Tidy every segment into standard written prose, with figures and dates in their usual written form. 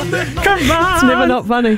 Come on. It's never not funny.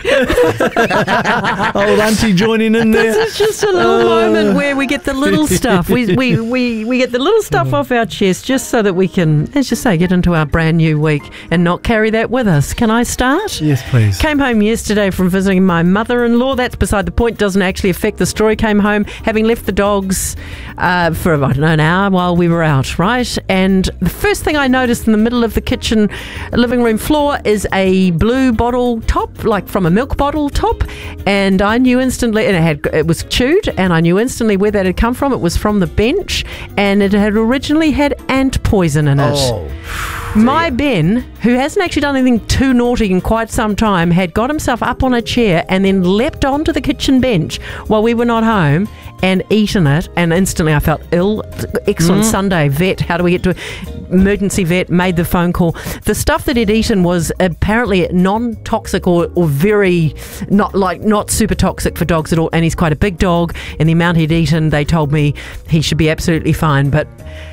Old auntie joining in there. This is just a little moment where we get the little stuff. We get the little stuff off our chest just so that we can, as you say, get into our brand new week and not carry that with us. Can I start? Yes, please. Came home yesterday from visiting my mother-in-law. That's beside the point. Doesn't actually affect the story. Came home having left the dogs for, an hour while we were out, right? And the first thing I noticed in the middle of the kitchen living room floor is a blue bottle top, like from a milk bottle top. And I knew instantly, and it was chewed, and I knew instantly where that had come from. It was from the bench, and it had originally had ant poison in it. Oh. My Ben, who hasn't actually done anything too naughty in quite some time, had got himself up on a chair and then leapt onto the kitchen bench while we were not home and eaten it. And instantly I felt ill. Excellent Sunday, vet. How do we get to emergency vet? Made the phone call. The stuff that he'd eaten was apparently non-toxic or very not super toxic for dogs at all. And he's quite a big dog. And the amount he'd eaten, they told me he should be absolutely fine. But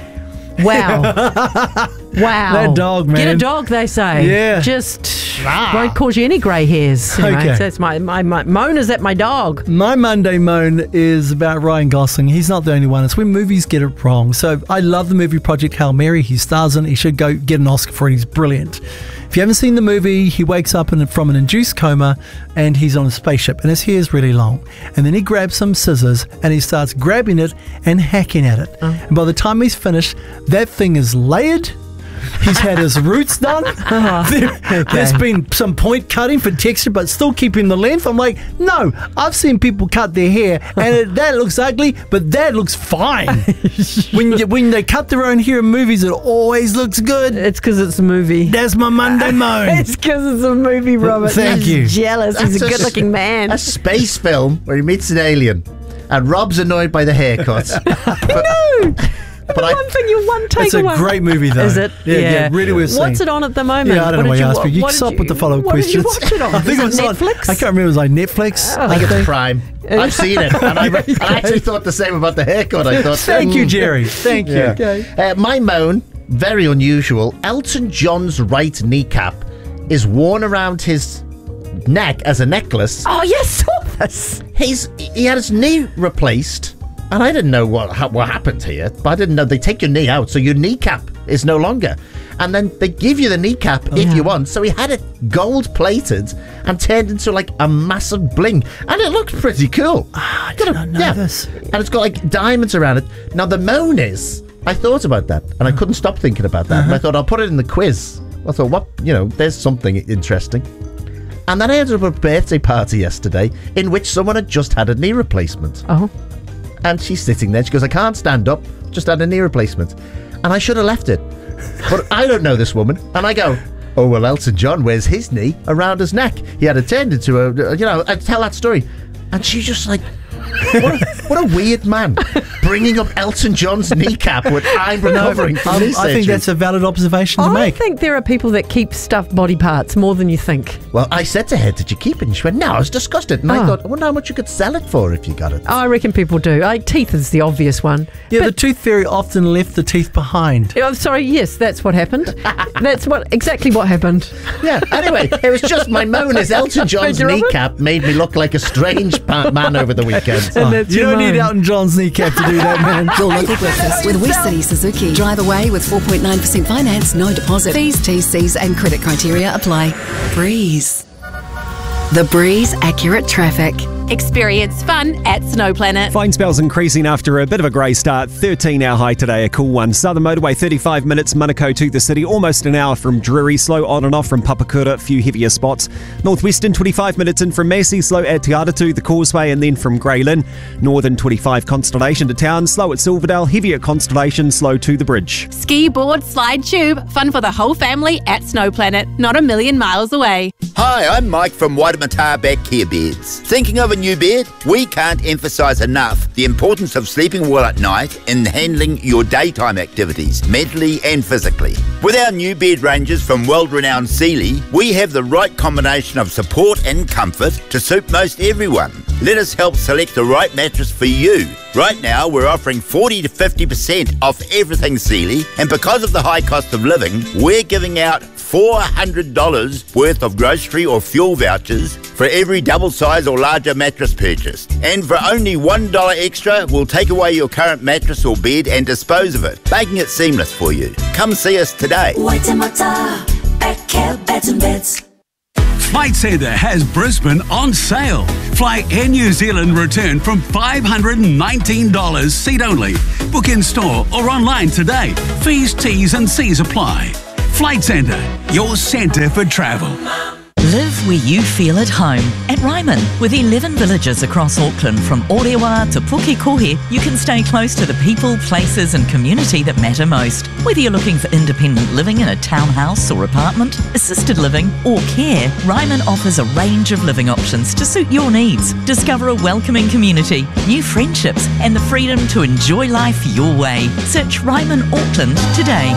wow. Wow. That dog, man. Get a dog, they say. Yeah. Just won't cause you any grey hairs. Anyway, Okay. so that's my moan is at my dog. My Monday moan is about Ryan Gosling. He's not the only one. It's when movies get it wrong. So I love the movie Project Hail Mary. He stars in it. He should go get an Oscar for it. He's brilliant. If you haven't seen the movie, he wakes up from an induced coma and he's on a spaceship and his hair is really long. And then he grabs some scissors and he starts grabbing it and hacking at it. And by the time he's finished, that thing is layered. He's had his roots done. There's been some point cutting for texture, but still keeping the length. I'm like, no, I've seen people cut their hair, and that looks ugly, but that looks fine. when they cut their own hair in movies, it always looks good. It's because it's a movie. That's my Monday moan. It's because it's a movie, Robert. Thank you. He's jealous. He's a good-looking man. A space film where he meets an alien, and Rob's annoyed by the haircut. No. One thing you one take It's away. a great movie, though. Is it? Yeah, really worth seeing. What's it on at the moment? Yeah, I don't know why you asked me. You stop with the follow-up questions. What did you watch it on? I think it was Netflix? I can't remember. It was like Netflix. I think it's Prime. I've seen it, and I actually thought the same about the haircut. I thought, Thank you, Jerry. Thank you. Yeah. Okay. My moan, very unusual. Elton John's right kneecap is worn around his neck as a necklace. Oh, yes, saw this. He had his knee replaced, and I didn't know what happened here, but I didn't know they take your knee out, so your kneecap is no longer. And then they give you the kneecap if you want. So he had it gold plated and turned into like a massive bling, and it looks pretty cool. I did not know this. And it's got like diamonds around it. Now the moan is, I thought about that, and I couldn't stop thinking about that. And I thought I'll put it in the quiz. I thought, there's something interesting. And then I ended up at a birthday party yesterday in which someone had just had a knee replacement. Oh. And she's sitting there. She goes, I can't stand up. Just had a knee replacement. And I should have left it. But I don't know this woman. And I go, oh, well, Elton John wears his knee around his neck. He had it turned into I tell that story. And she's just like, what a weird man. Bringing up Elton John's kneecap when I'm recovering from knee surgery. I think that's a valid observation to make. I think there are people that keep stuffed body parts more than you think. Well, I said to her, did you keep it? And she went, no, I was disgusted. And I thought, I wonder how much you could sell it for if you got it. I reckon people do. Teeth is the obvious one. Yeah, the tooth fairy often left the teeth behind. I'm sorry, yes, that's what happened. That's exactly what happened. Yeah, anyway, it was just my moan is Elton John's kneecap made me look like a strange man over the weekend. And that's You your don't need moan. Elton John's kneecap to do that, man. Local breakfast with West City Suzuki. Drive away with 4.9% finance, no deposit. Fees, TCs and credit criteria apply. Breeze. The Breeze Accurate Traffic. Experience fun at Snow Planet. Fine spells increasing after a bit of a grey start. 13-hour high today, a cool one. Southern Motorway, 35 minutes. Manukau to the city, almost an hour from Drury. Slow on and off from Papakura, a few heavier spots. Northwestern, 25 minutes in from Massey. Slow at Te Aratu, the Causeway, and then from Greylin. Northern, 25 Constellation to town. Slow at Silverdale, heavy at Constellation, slow to the bridge. Ski, board, slide, tube. Fun for the whole family at Snow Planet. Not a million miles away. Hi, I'm Mike from Waimata Back Care Beds. Thinking of a new bed? We can't emphasise enough the importance of sleeping well at night in handling your daytime activities, mentally and physically. With our new bed ranges from world-renowned Sealy, we have the right combination of support and comfort to suit most everyone. Let us help select the right mattress for you. Right now, we're offering 40 to 50% off everything Sealy, and because of the high cost of living, we're giving out $400 worth of grocery or fuel vouchers for every double size or larger mattress purchased. And for only $1 extra, we'll take away your current mattress or bed and dispose of it, making it seamless for you. Come see us today. Waitemata at Care Beds and Beds. Flight Centre has Brisbane on sale. Fly Air New Zealand return from $519 seat only. Book in store or online today. Fees, T's and C's apply. Flight Centre, your centre for travel. Live where you feel at home. At Ryman, with 11 villages across Auckland from Orewa to Pukekohe, you can stay close to the people, places and community that matter most. Whether you're looking for independent living in a townhouse or apartment, assisted living or care, Ryman offers a range of living options to suit your needs. Discover a welcoming community, new friendships and the freedom to enjoy life your way. Search Ryman Auckland today.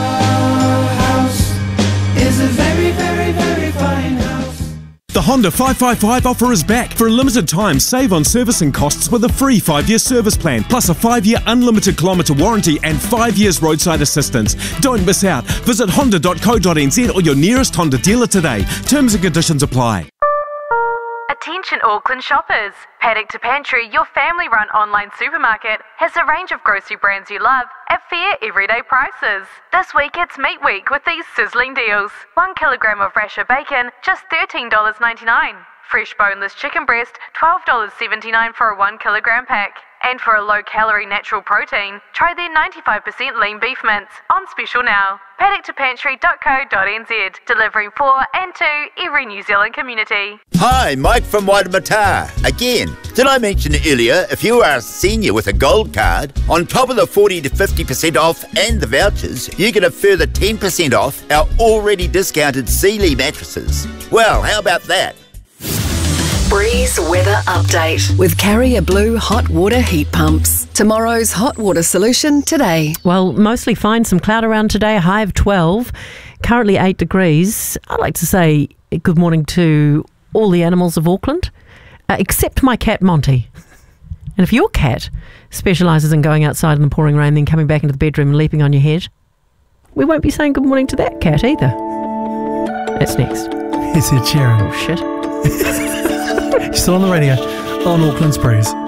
Is a very, very, very fine house. The Honda 555 offer is back. For a limited time, save on servicing costs with a free 5-year service plan, plus a 5-year unlimited kilometre warranty and 5 years roadside assistance. Don't miss out. Visit honda.co.nz or your nearest Honda dealer today. Terms and conditions apply. Attention Auckland shoppers. Paddock to Pantry, your family-run online supermarket, has a range of grocery brands you love at fair everyday prices. This week it's Meat Week with these sizzling deals. 1 kilogram of Rasher bacon, just $13.99. Fresh boneless chicken breast, $12.79 for a 1 kilogram pack. And for a low-calorie natural protein, try their 95% lean beef mince, on special now. paddocktoPantry.co.nz, delivering for and to every New Zealand community. Hi, Mike from Waitemata. Again, did I mention earlier, if you are a senior with a gold card, on top of the 40 to 50% off and the vouchers, you get a further 10% off our already discounted Sealy mattresses. Well, how about that? Breeze weather update with Carrier Blue hot water heat pumps. Tomorrow's hot water solution today. Well, mostly fine. Some cloud around today, a high of 12. Currently 8 degrees. I'd like to say good morning to all the animals of Auckland, except my cat Monty. And if your cat specialises in going outside in the pouring rain, then coming back into the bedroom and leaping on your head, we won't be saying good morning to that cat either. That's next. Is it Sharon? Oh, shit. Still on the radio on Auckland's Breeze.